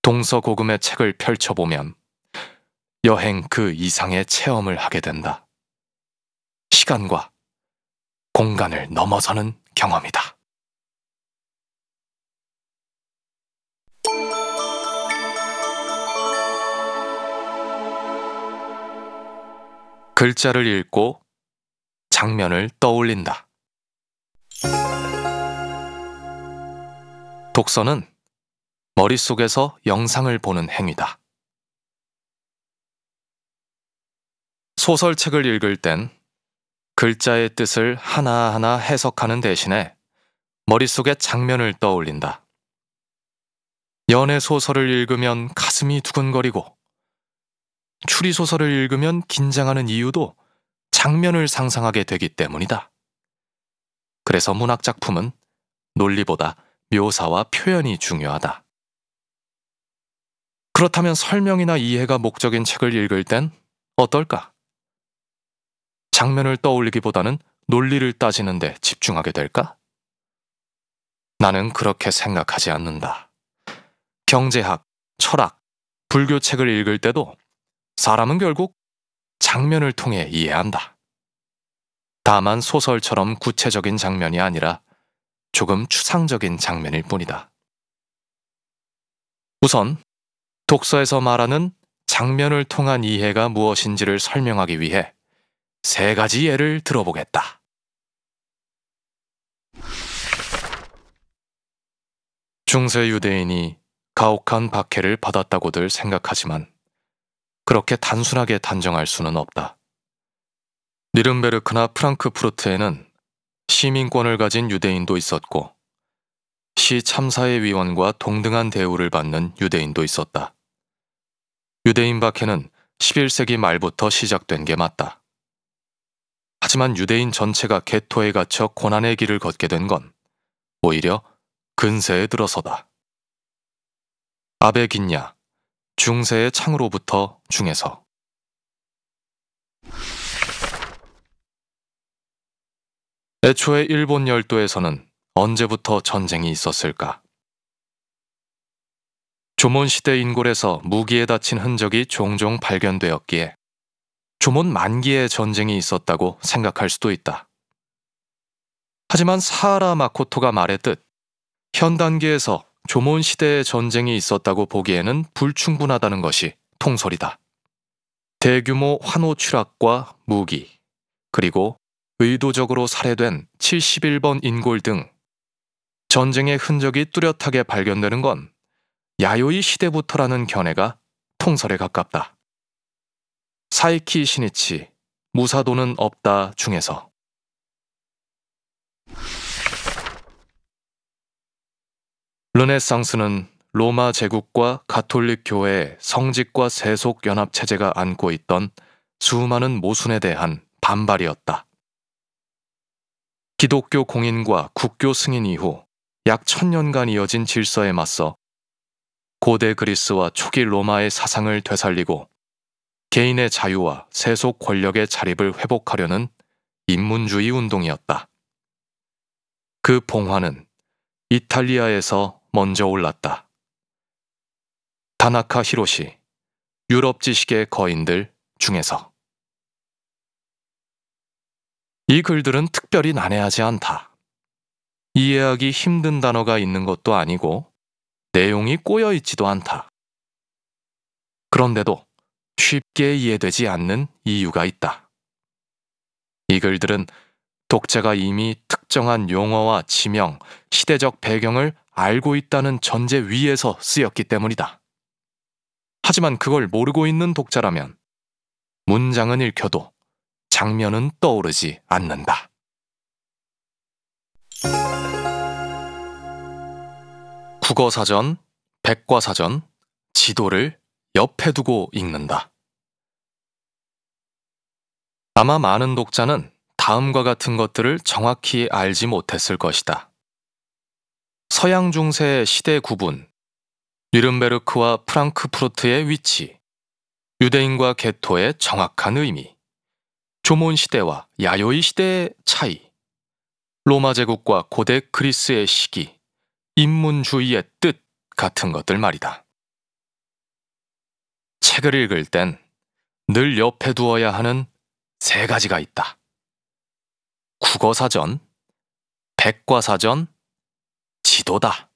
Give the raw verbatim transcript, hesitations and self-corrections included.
동서고금의 책을 펼쳐보면 여행 그 이상의 체험을 하게 된다. 시간과 공간을 넘어서는 경험이다. 글자를 읽고 장면을 떠올린다. 독서는 머릿속에서 영상을 보는 행위다. 소설책을 읽을 땐 글자의 뜻을 하나하나 해석하는 대신에 머릿속에 장면을 떠올린다. 연애 소설을 읽으면 가슴이 두근거리고 추리소설을 읽으면 긴장하는 이유도 장면을 상상하게 되기 때문이다. 그래서 문학작품은 논리보다 묘사와 표현이 중요하다. 그렇다면 설명이나 이해가 목적인 책을 읽을 땐 어떨까? 장면을 떠올리기보다는 논리를 따지는 데 집중하게 될까? 나는 그렇게 생각하지 않는다. 경제학, 철학, 불교책을 읽을 때도 사람은 결국 장면을 통해 이해한다. 다만 소설처럼 구체적인 장면이 아니라 조금 추상적인 장면일 뿐이다. 우선 독서에서 말하는 장면을 통한 이해가 무엇인지를 설명하기 위해 세 가지 예를 들어보겠다. 중세 유대인이 가혹한 박해를 받았다고들 생각하지만 그렇게 단순하게 단정할 수는 없다. 뉘른베르크나 프랑크푸르트에는 시민권을 가진 유대인도 있었고 시 참사의 위원과 동등한 대우를 받는 유대인도 있었다. 유대인 박해는 십일 세기 말부터 시작된 게 맞다. 하지만 유대인 전체가 개토에 갇혀 고난의 길을 걷게 된 건 오히려 근세에 들어서다. 아베 긴야, 중세의 창으로부터 중에서. 애초에 일본 열도에서는 언제부터 전쟁이 있었을까? 조몬시대 인골에서 무기에 다친 흔적이 종종 발견되었기에 조몬 만기에 전쟁이 있었다고 생각할 수도 있다. 하지만 사하라 마코토가 말했듯 현 단계에서 조몬 시대의 전쟁이 있었다고 보기에는 불충분하다는 것이 통설이다. 대규모 환호 추락과 무기, 그리고 의도적으로 살해된 칠십일 번 인골 등 전쟁의 흔적이 뚜렷하게 발견되는 건 야요이 시대부터라는 견해가 통설에 가깝다. 사이키 시니치, 무사도는 없다 중에서. 르네상스는 로마 제국과 가톨릭 교회의 성직과 세속 연합 체제가 안고 있던 수많은 모순에 대한 반발이었다. 기독교 공인과 국교 승인 이후 약 천년간 이어진 질서에 맞서 고대 그리스와 초기 로마의 사상을 되살리고 개인의 자유와 세속 권력의 자립을 회복하려는 인문주의 운동이었다. 그 봉화는 이탈리아에서 먼저 올랐다. 다나카 히로시, 유럽 지식의 거인들 중에서. 이 글들은 특별히 난해하지 않다. 이해하기 힘든 단어가 있는 것도 아니고 내용이 꼬여 있지도 않다. 그런데도 쉽게 이해되지 않는 이유가 있다. 이 글들은 독자가 이미 특정한 용어와 지명, 시대적 배경을 알고 있다는 전제 위에서 쓰였기 때문이다. 하지만 그걸 모르고 있는 독자라면 문장은 읽혀도 장면은 떠오르지 않는다. 국어사전, 백과사전, 지도를 옆에 두고 읽는다. 아마 많은 독자는 다음과 같은 것들을 정확히 알지 못했을 것이다. 서양 중세의 시대 구분, 뉘른베르크와 프랑크푸르트의 위치, 유대인과 게토의 정확한 의미, 조몬 시대와 야요이 시대의 차이, 로마 제국과 고대 그리스의 시기, 인문주의의 뜻 같은 것들 말이다. 책을 읽을 땐 늘 옆에 두어야 하는 세 가지가 있다. 국어사전, 백과사전, 지도다.